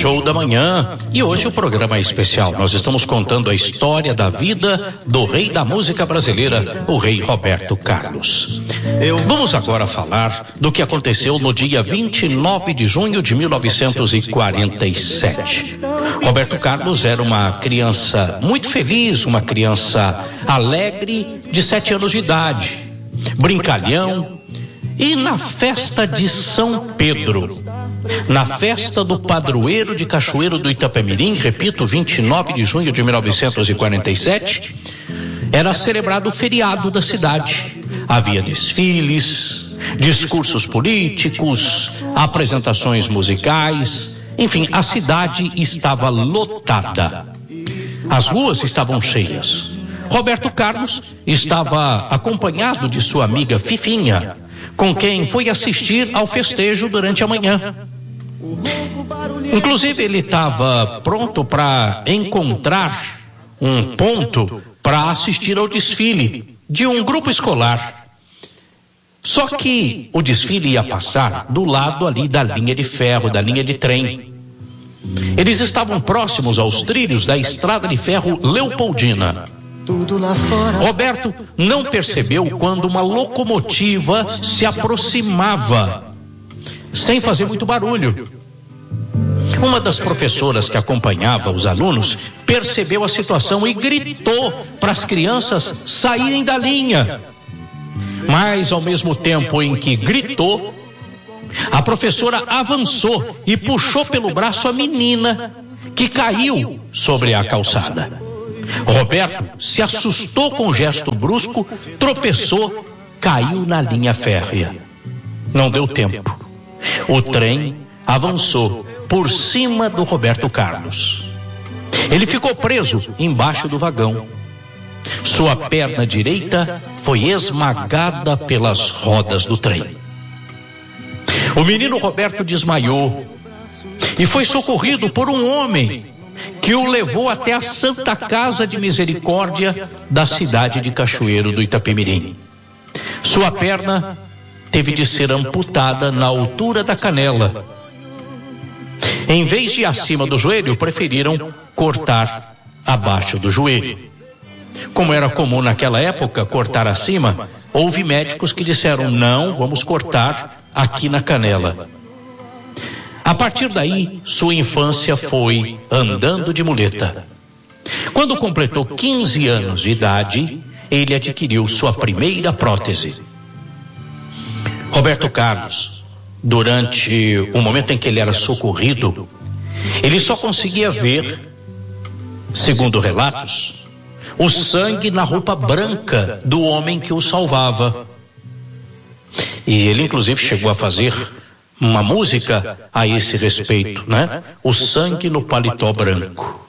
Show da Manhã. E hoje o programa é especial. Nós estamos contando a história da vida do rei da música brasileira, o rei Roberto Carlos. Vamos agora falar do que aconteceu no dia 29 de junho de 1947. Roberto Carlos era uma criança muito feliz, uma criança alegre de 7 anos de idade, brincalhão. E na festa de São Pedro, na festa do padroeiro de Cachoeiro do Itapemirim, repito, 29 de junho de 1947, era celebrado o feriado da cidade. Havia desfiles, discursos políticos, apresentações musicais, enfim, a cidade estava lotada. As ruas estavam cheias. Roberto Carlos estava acompanhado de sua amiga Fifinha, com quem foi assistir ao festejo durante a manhã. Inclusive, ele estava pronto para encontrar um ponto para assistir ao desfile de um grupo escolar. Só que o desfile ia passar do lado ali da linha de ferro, da linha de trem. Eles estavam próximos aos trilhos da estrada de ferro Leopoldina. Roberto não percebeu quando uma locomotiva se aproximava, sem fazer muito barulho. Uma das professoras que acompanhava os alunos percebeu a situação e gritou para as crianças saírem da linha. Mas, ao mesmo tempo em que gritou, a professora avançou e puxou pelo braço a menina, que caiu sobre a calçada. Roberto se assustou com o gesto brusco, tropeçou, caiu na linha férrea. Não deu tempo. O trem avançou por cima do Roberto Carlos. Ele ficou preso embaixo do vagão. Sua perna direita foi esmagada pelas rodas do trem. O menino Roberto desmaiou e foi socorrido por um homem que o levou até a Santa Casa de Misericórdia da cidade de Cachoeiro do Itapemirim. Sua perna teve de ser amputada na altura da canela. Em vez de acima do joelho, preferiram cortar abaixo do joelho. Como era comum naquela época cortar acima, houve médicos que disseram: não, vamos cortar aqui na canela. A partir daí, sua infância foi andando de muleta. Quando completou 15 anos de idade, ele adquiriu sua primeira prótese. Roberto Carlos, durante o momento em que ele era socorrido, ele só conseguia ver, segundo relatos, o sangue na roupa branca do homem que o salvava. E ele, inclusive, chegou a fazer uma música a esse respeito, né? O sangue no paletó branco.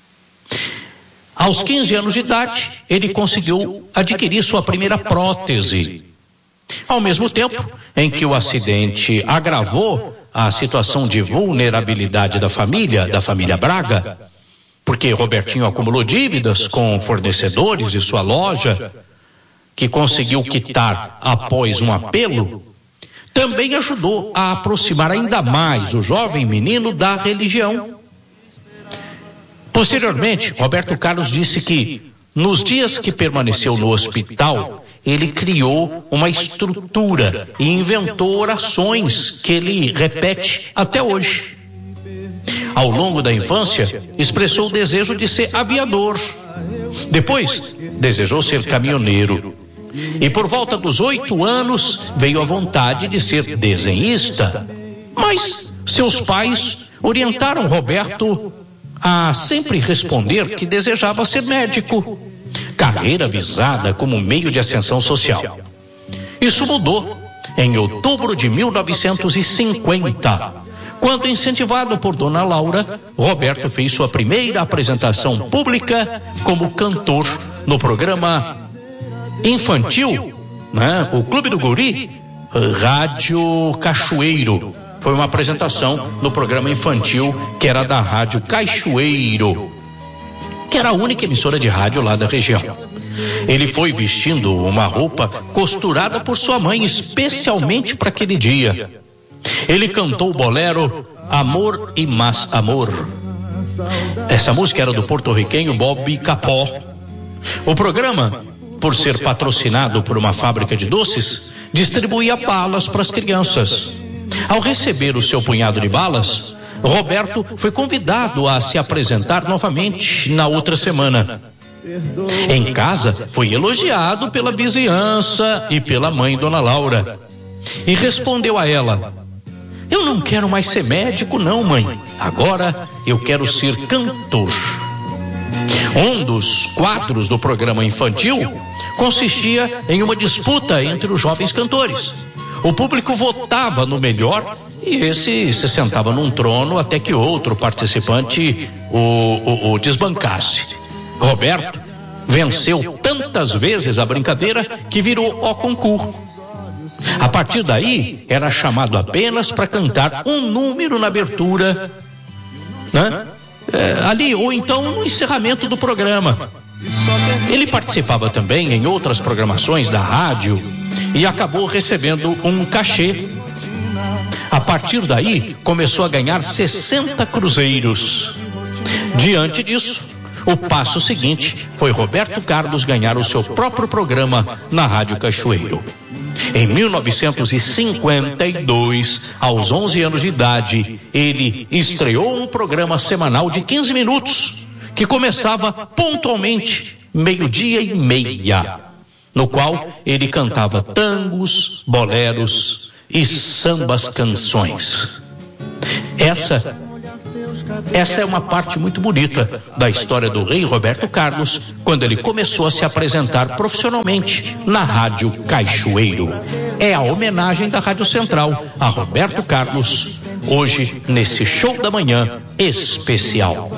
Aos 15 anos de idade, ele conseguiu adquirir sua primeira prótese. Ao mesmo tempo em que o acidente agravou a situação de vulnerabilidade da família Braga, porque Robertinho acumulou dívidas com fornecedores de sua loja, que conseguiu quitar após um apelo, também ajudou a aproximar ainda mais o jovem menino da religião. Posteriormente, Roberto Carlos disse que, nos dias que permaneceu no hospital, ele criou uma estrutura e inventou orações que ele repete até hoje. Ao longo da infância, expressou o desejo de ser aviador. Depois, desejou ser caminhoneiro. E por volta dos 8 anos, veio a vontade de ser desenhista. Mas seus pais orientaram Roberto a sempre responder que desejava ser médico, carreira visada como meio de ascensão social. Isso mudou em outubro de 1950, quando, incentivado por Dona Laura, Roberto fez sua primeira apresentação pública como cantor no programa infantil, né? O Clube do Guri, Rádio Cachoeiro. Foi uma apresentação no programa infantil que era da Rádio Cachoeiro, que era a única emissora de rádio lá da região. Ele foi vestindo uma roupa costurada por sua mãe especialmente para aquele dia. Ele cantou o bolero Amor e Mais Amor. Essa música era do porto-riquenho Bob Capó. O programa, por ser patrocinado por uma fábrica de doces, distribuía balas para as crianças. Ao receber o seu punhado de balas, Roberto foi convidado a se apresentar novamente na outra semana. Em casa, foi elogiado pela vizinhança e pela mãe, Dona Laura, e respondeu a ela: eu não quero mais ser médico não, mãe. Agora eu quero ser cantor. Um dos quadros do programa infantil consistia em uma disputa entre os jovens cantores. O público votava no melhor e esse se sentava num trono até que outro participante o desbancasse. Roberto venceu tantas vezes a brincadeira que virou o concurso. A partir daí, era chamado apenas para cantar um número na abertura, né? Ali, ou então no encerramento do programa. Ele participava também em outras programações da rádio e acabou recebendo um cachê. A partir daí, começou a ganhar 60 cruzeiros. Diante disso, o passo seguinte foi Roberto Carlos ganhar o seu próprio programa na Rádio Cachoeiro. Em 1952, aos 11 anos de idade, ele estreou um programa semanal de 15 minutos, que começava pontualmente 12:30, no qual ele cantava tangos, boleros e sambas canções. Essa é uma parte muito bonita da história do rei Roberto Carlos, quando ele começou a se apresentar profissionalmente na Rádio Cachoeiro. É a homenagem da Rádio Central a Roberto Carlos, hoje nesse show da manhã especial.